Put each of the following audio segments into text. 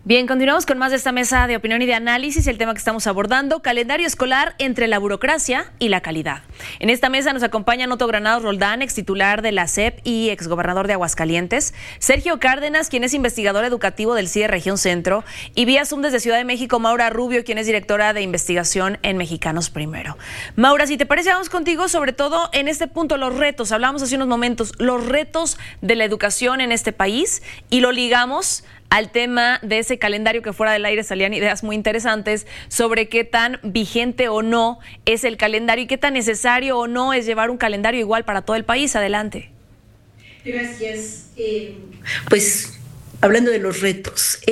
Bien, continuamos con más de esta mesa de opinión y de análisis. El tema que estamos abordando, calendario escolar entre la burocracia y la calidad. En esta mesa nos acompañan Otto Granados Roldán, ex titular de la SEP y exgobernador de Aguascalientes, Sergio Cárdenas, quien es investigador educativo del CIE Región Centro, y vía Zoom desde Ciudad de México, Maura Rubio, quien es directora de investigación en Mexicanos Primero. Maura, si te parece, vamos contigo, sobre todo en este punto, los retos. Hablamos hace unos momentos, los retos de la educación en este país, y lo ligamos al tema de ese calendario que fuera del aire salían ideas muy interesantes sobre qué tan vigente o no es el calendario y qué tan necesario o no es llevar un calendario igual para todo el país. Adelante. Gracias. Pues hablando de los retos,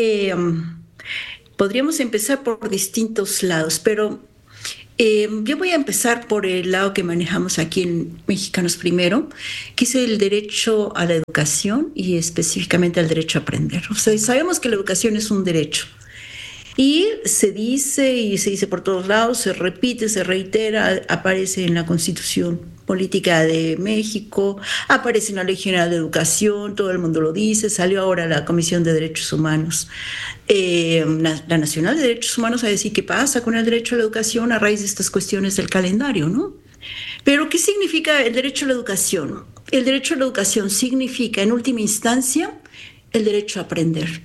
podríamos empezar por distintos lados, pero yo voy a empezar por el lado que manejamos aquí en Mexicanos Primero, que es el derecho a la educación y específicamente al derecho a aprender. O sea, sabemos que la educación es un derecho y se dice por todos lados, se repite, se reitera, aparece en la Constitución Política de México, aparece en la Ley General de Educación, todo el mundo lo dice, salió ahora la Comisión de Derechos Humanos, la Nacional de Derechos Humanos, a decir qué pasa con el derecho a la educación a raíz de estas cuestiones del calendario, ¿no? Pero ¿qué significa el derecho a la educación? El derecho a la educación significa, en última instancia, el derecho a aprender.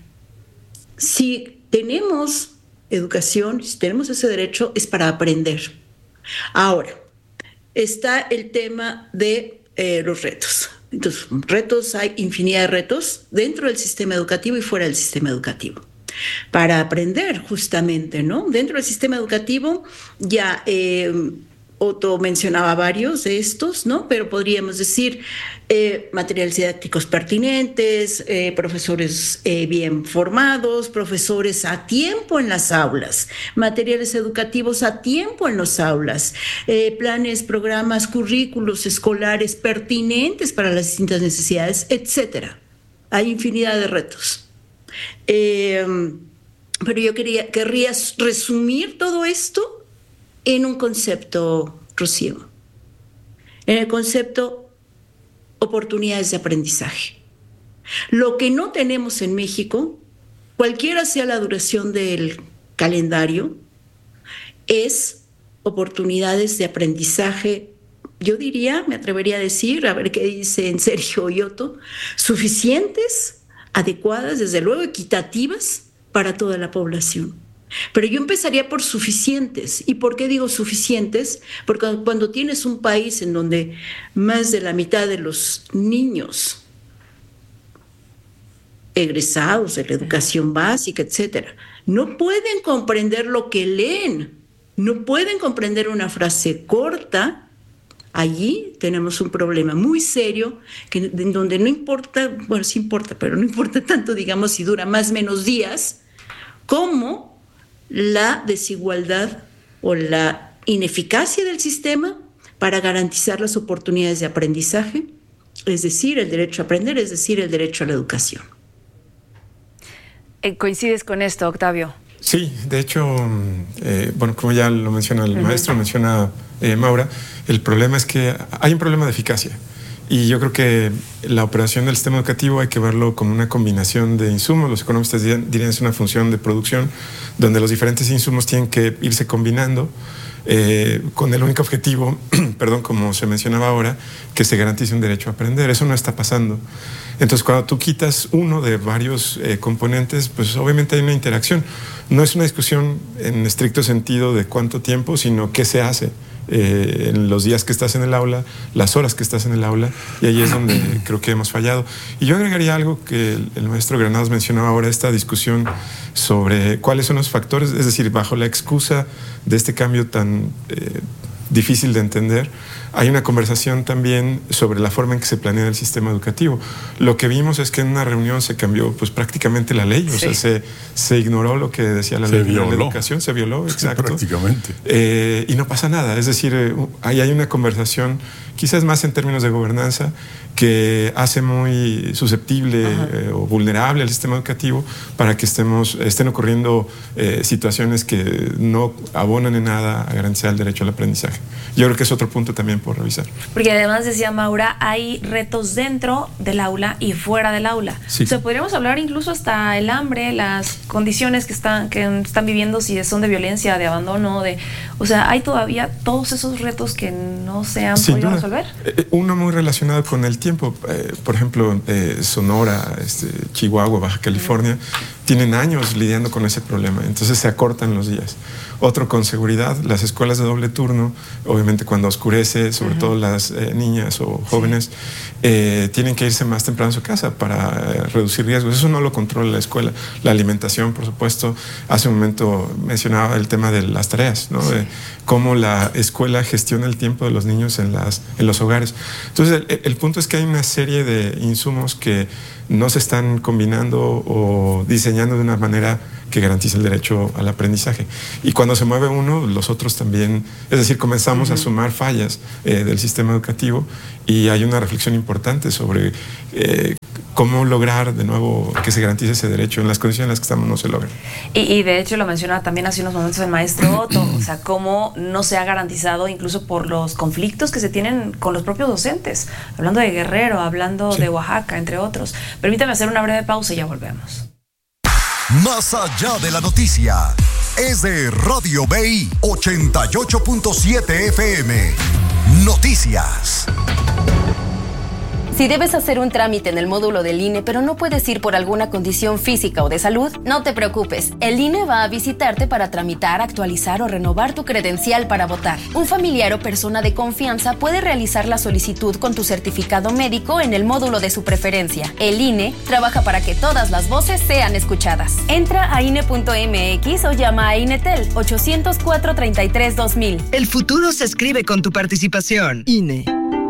Si tenemos educación, si tenemos ese derecho, es para aprender. Ahora, está el tema de los retos. Entonces, retos, hay infinidad de retos dentro del sistema educativo y fuera del sistema educativo. Para aprender, justamente, ¿no? Dentro del sistema educativo, ya Otto mencionaba varios de estos, ¿no? Pero podríamos decir materiales didácticos pertinentes, profesores bien formados, profesores a tiempo en las aulas, materiales educativos a tiempo en las aulas, planes, programas, currículos escolares pertinentes para las distintas necesidades, etcétera. Hay infinidad de retos. Pero yo querría resumir todo esto en un concepto, Rocío, en el concepto oportunidades de aprendizaje. Lo que no tenemos en México, cualquiera sea la duración del calendario, es oportunidades de aprendizaje, yo diría, me atrevería a decir, a ver qué dicen Sergio y Otto, suficientes, adecuadas, desde luego equitativas para toda la población. Pero yo empezaría por suficientes. ¿Y por qué digo suficientes? Porque cuando tienes un país en donde más de la mitad de los niños egresados de la educación básica, etcétera, no pueden comprender lo que leen, no pueden comprender una frase corta, allí tenemos un problema muy serio en donde no importa, bueno, sí importa, pero no importa tanto, digamos, si dura más o menos días, como la desigualdad o la ineficacia del sistema para garantizar las oportunidades de aprendizaje, es decir, el derecho a aprender, es decir, el derecho a la educación. ¿Coincides con esto, Octavio? Sí, de hecho, bueno, como ya lo menciona el maestro, menciona Maura, el problema es que hay un problema de eficacia. Y yo creo que la operación del sistema educativo hay que verlo como una combinación de insumos. Los economistas dirían es una función de producción donde los diferentes insumos tienen que irse combinando con el único objetivo, perdón, como se mencionaba ahora, que se garantice un derecho a aprender. Eso no está pasando. Entonces, cuando tú quitas uno de varios componentes, pues obviamente hay una interacción. No es una discusión en estricto sentido de cuánto tiempo, sino qué se hace en los días que estás en el aula, las horas que estás en el aula, y ahí es donde creo que hemos fallado. Y yo agregaría algo que el maestro Granados mencionaba ahora, esta discusión sobre cuáles son los factores, es decir, bajo la excusa de este cambio tan difícil de entender, hay una conversación también sobre la forma en que se planea el sistema educativo. Lo que vimos es que en una reunión se cambió pues prácticamente la ley, sí. O sea, se ignoró lo que decía la ley de la educación, se violó, exacto. Prácticamente. Y no pasa nada, es decir, ahí hay una conversación, quizás más en términos de gobernanza, que hace muy susceptible o vulnerable al sistema educativo para que estén ocurriendo situaciones que no abonan en nada a garantizar el derecho al aprendizaje. Yo creo que es otro punto también tiempo revisar. Porque además, decía Maura, hay retos dentro del aula y fuera del aula. Sí. O sea, podríamos hablar incluso hasta el hambre, las condiciones que están viviendo, si son de violencia, de abandono, o sea, hay todavía todos esos retos que no se han podido resolver. Uno muy relacionado con el tiempo, por ejemplo, Sonora, Chihuahua, Baja California, tienen años lidiando con ese problema, entonces se acortan los días. Otro, con seguridad, las escuelas de doble turno, obviamente cuando oscurece, sobre todo las niñas o jóvenes, tienen que irse más temprano a su casa para reducir riesgos. Eso no lo controla la escuela. La alimentación, por supuesto. Hace un momento mencionaba el tema de las tareas, ¿no? De cómo la escuela gestiona el tiempo de los niños en los hogares. Entonces, el punto es que hay una serie de insumos que no se están combinando o diseñando de una manera que garantice el derecho al aprendizaje. Y cuando se mueve uno, los otros también, es decir, comenzamos a sumar fallas del sistema educativo, y hay una reflexión importante sobre cómo lograr de nuevo que se garantice ese derecho. En las condiciones en las que estamos no se logra. Y de hecho lo mencionaba también hace unos momentos el maestro Otto, o sea, cómo no se ha garantizado incluso por los conflictos que se tienen con los propios docentes, hablando de Guerrero, hablando de Oaxaca, entre otros. Permítame hacer una breve pausa y ya volvemos. Más allá de la noticia, es de Radio BI 88.7 FM. Noticias. Si debes hacer un trámite en el módulo del INE, pero no puedes ir por alguna condición física o de salud, no te preocupes. El INE va a visitarte para tramitar, actualizar o renovar tu credencial para votar. Un familiar o persona de confianza puede realizar la solicitud con tu certificado médico en el módulo de su preferencia. El INE trabaja para que todas las voces sean escuchadas. Entra a INE.mx o llama a INETEL 804-33-2000. El futuro se escribe con tu participación. INE.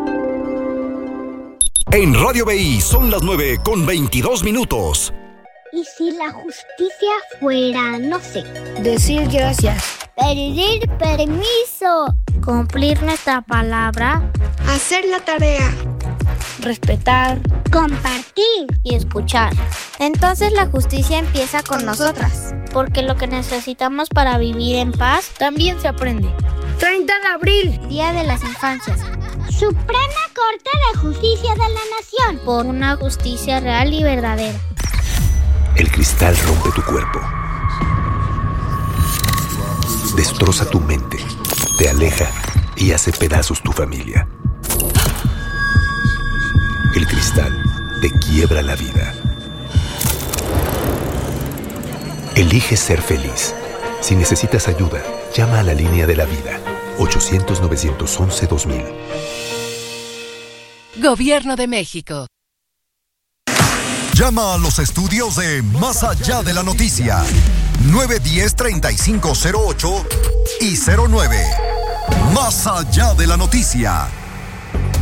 En Radio BI son las 9:22. ¿Y si la justicia fuera, no sé? Decir gracias. Pedir permiso. Cumplir nuestra palabra. Hacer la tarea. Respetar. Compartir y escuchar. Entonces la justicia empieza con nosotras. Porque lo que necesitamos para vivir en paz también se aprende. 30 de abril. Día de las Infancias. Suprema Corte de Justicia de la Nación. Por una justicia real y verdadera. El cristal rompe tu cuerpo. Destroza tu mente. Te aleja y hace pedazos tu familia. El cristal te quiebra la vida. Elige ser feliz. Si necesitas ayuda, llama a la línea de la vida. 800-911-2000. Gobierno de México. Llama a los estudios de Más Allá de la Noticia. 910-3508 y 09. Más Allá de la Noticia.